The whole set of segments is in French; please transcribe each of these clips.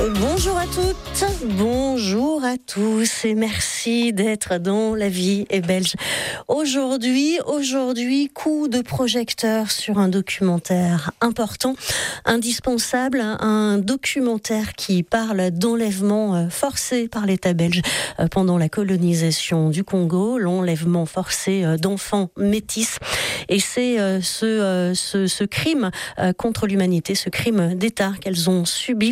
Bonjour à toutes, bonjour à tous et merci d'être dans La Vie est belge. Aujourd'hui, coup de projecteur sur un documentaire important, indispensable, un documentaire qui parle d'enlèvement forcé par l'État belge pendant la colonisation du Congo, l'enlèvement forcé d'enfants métis. Et c'est ce crime contre l'humanité, ce crime d'État qu'elles ont subi,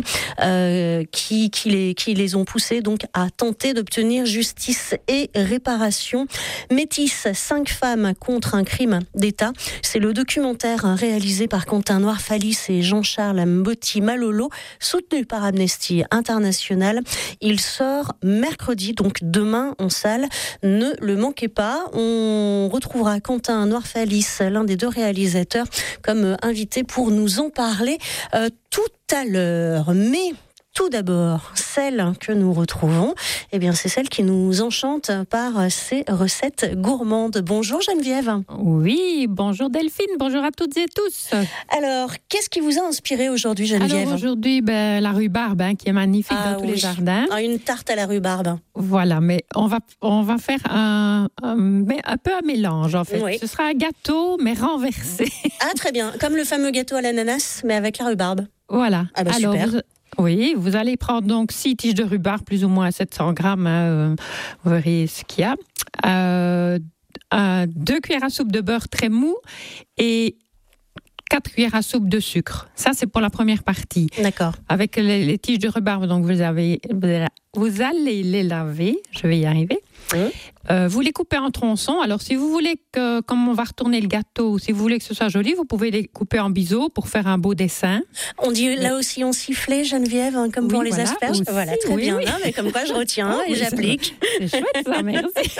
qui les ont poussés donc à tenter d'obtenir justice et réparation. Métis, 5 femmes contre un crime d'État. C'est le documentaire réalisé par Quentin Noirfalis et Jean-Charles Mbotti Malolo, soutenu par Amnesty International. Il sort mercredi, donc demain en salle. Ne le manquez pas. On retrouvera Quentin Noirfalis, l'un des 2 réalisateurs, comme invité pour nous en parler tout à l'heure. Mais tout d'abord, celle que nous retrouvons, c'est celle qui nous enchante par ses recettes gourmandes. Bonjour Geneviève. Oui, bonjour Delphine, bonjour à toutes et tous. Alors, qu'est-ce qui vous a inspiré aujourd'hui Geneviève ? Alors aujourd'hui, la rhubarbe qui est magnifique dans tous les jardins. Une tarte à la rhubarbe. Voilà, mais on va faire un peu un mélange en fait. Oui. Ce sera un gâteau mais renversé. Ah très bien, comme le fameux gâteau à l'ananas mais avec la rhubarbe. Voilà. Ah alors, super. Vous allez prendre donc 6 tiges de rhubarbe, plus ou moins 700 grammes, vous verrez ce qu'il y a. 2 cuillères à soupe de beurre très mou et 4 cuillères à soupe de sucre. Ça, c'est pour la première partie. D'accord. Avec les tiges de rhubarbe, donc vous allez les laver. Je vais y arriver. Vous les coupez en tronçons. Alors, si vous voulez que, comme on va retourner le gâteau, si vous voulez que ce soit joli, vous pouvez les couper en biseaux pour faire un beau dessin. On dit là aussi en sifflet, Geneviève, comme pour les asperges. Aussi, voilà, très bien. Oui. Non, mais comme quoi, je retiens et j'applique. C'est chouette, ça, merci.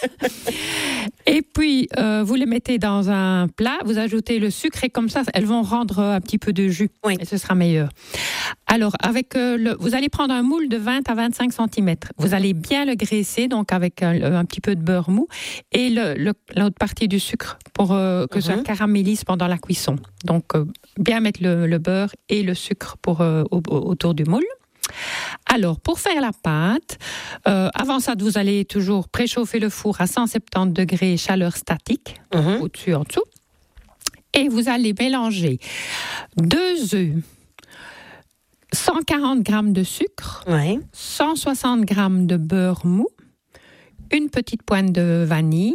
Et puis, vous les mettez dans un plat, vous ajoutez le sucre et comme ça, elles vont rendre un petit peu de jus. Oui. Et ce sera meilleur. Alors, vous allez prendre un moule de 20 à 25 cm. Vous allez bien le graisser, donc avec un petit peu de beurre mou et l'autre partie du sucre pour que ça caramélise pendant la cuisson. Donc, bien mettre le beurre et le sucre autour du moule. Alors, pour faire la pâte, avant ça, vous allez toujours préchauffer le four à 170 degrés chaleur statique, au-dessus, en dessous. Et vous allez mélanger 2 œufs, 140 grammes de sucre, 160 grammes de beurre mou, une petite pointe de vanille,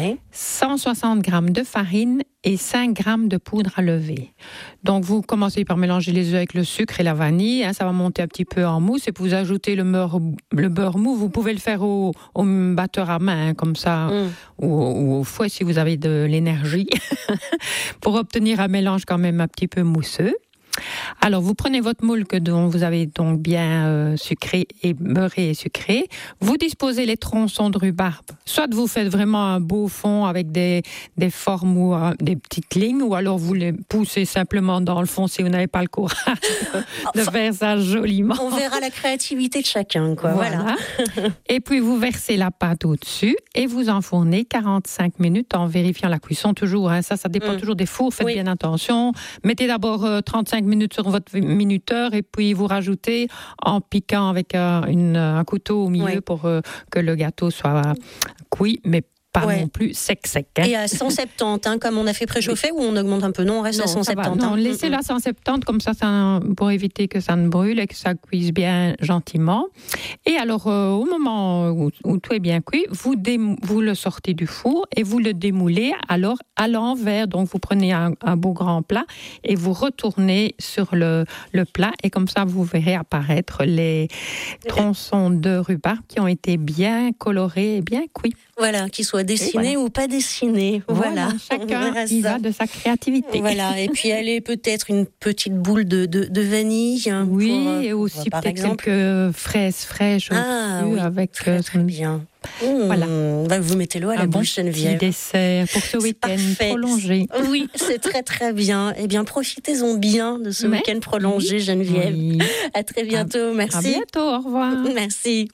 160 grammes de farine et 5 grammes de poudre à lever. Donc, vous commencez par mélanger les œufs avec le sucre et la vanille. Ça va monter un petit peu en mousse. Et puis, vous ajoutez le beurre mou. Vous pouvez le faire au batteur à main, comme ça, ou au fouet si vous avez de l'énergie, pour obtenir un mélange quand même un petit peu mousseux. Alors, vous prenez votre moule dont vous avez donc bien sucré et beurré et sucré. Vous disposez les tronçons de rhubarbe. Soit vous faites vraiment un beau fond avec des formes ou des petites lignes, ou alors vous les poussez simplement dans le fond si vous n'avez pas le courage de faire ça joliment. On verra la créativité de chacun, quoi. Voilà. Et puis, vous versez la pâte au-dessus et vous enfournez 45 minutes en vérifiant la cuisson toujours. Ça dépend toujours des fours. Faites bien attention. Mettez d'abord 35 minutes sur votre minuteur et puis vous rajoutez en piquant avec un couteau au milieu pour que le gâteau soit cuit, mais pas non plus sec. Et à 170, comme on a fait préchauffer, ou on augmente un peu? Non, on reste à 170. Non, laissez-le à 170, comme ça, pour éviter que ça ne brûle et que ça cuise bien gentiment. Et alors, au moment où tout est bien cuit, vous le sortez du four et vous le démoulez alors à l'envers. Donc, vous prenez un beau grand plat et vous retournez sur le plat. Et comme ça, vous verrez apparaître les tronçons de rhubarbe qui ont été bien colorés et bien cuits. Voilà, qu'ils soient dessinés ou pas dessinés. Voilà. Chacun y va de sa créativité. Voilà, et puis aller peut-être une petite boule de vanille. Oui, et aussi peut-être quelques fraises fraîches au-dessus avec... très bien. Voilà. Vous mettez l'eau à la bouche, Geneviève. Un petit dessert pour ce week-end prolongé. Oui, c'est très très bien. Eh bien, profitez-en bien de ce week-end prolongé, Geneviève. Oui. À très bientôt, merci. À bientôt, au revoir. Merci.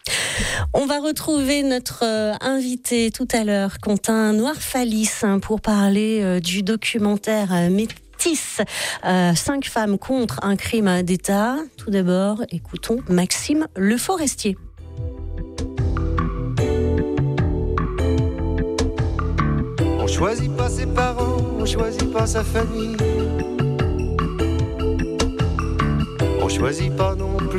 On va retrouver notre invité tout à l'heure, Quentin Noirfalis, pour parler du documentaire Métis, justice. 5 femmes contre un crime d'État. Tout d'abord, écoutons Maxime Le Forestier. On choisit pas ses parents, on choisit pas sa famille. On choisit pas non plus